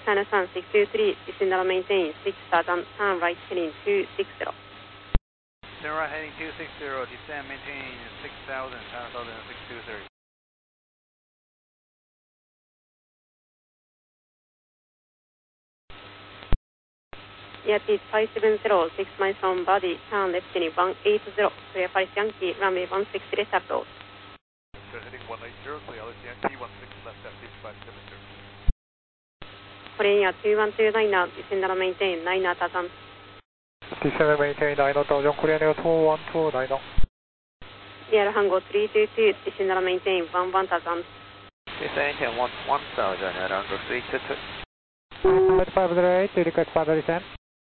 China Sun 623, descend and maintain 6000, turn right heading 260. Turn right heading 260, descend maintain 6000, China Southern 623. Airspeed 570, 6 miles from body, turn left heading 180, clear Paris Yankee, runway 16 left approach. Turn heading 180, clear Alice Yankee, 16 left approach 570. Korean 2129, descend and maintain 9000. Descend and maintain 9000, Korean Air 2129. Air Hango 322, descend and maintain 1000. Descend and 1000, Air Hango 322. 508, request further descent.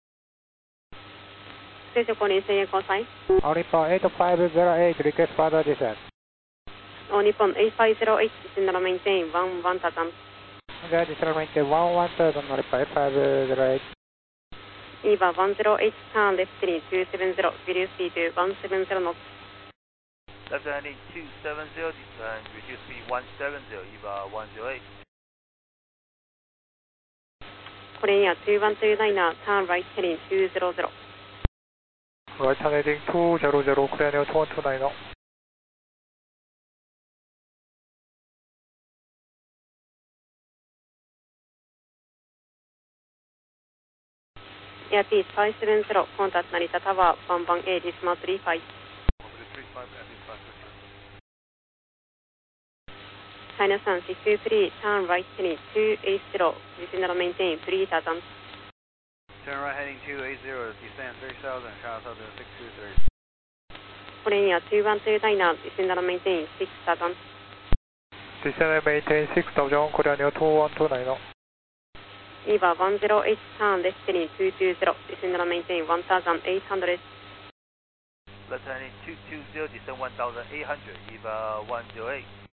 Station calling Seiyan Konsai. All Nippon 8508, request further descent. All Nippon 8508, descend and maintain 1000. Descend and maintain 1000, Nippon 8508. EVA 108, turn left heading 270, reduce speed to 170 knots. Left heading 270, descend, reduce speed 170, EVA 108. Korean 2129, turn right heading 200. Right hand heading 200, Korean Air 2129. Airspeed 570, contact Narita Tower, 118, decimal 35. China Sun 623, turn right heading 280, descend and maintain 3000. Turn right heading 280, descend 3000, China Southern 623. Korean 2129, descend and maintain 6000. Descend and maintain 6000, Korean Air 2129. EVA 108, turn left heading 220, descend and maintain 1800. Left heading 220, descend 1800, EVA 108.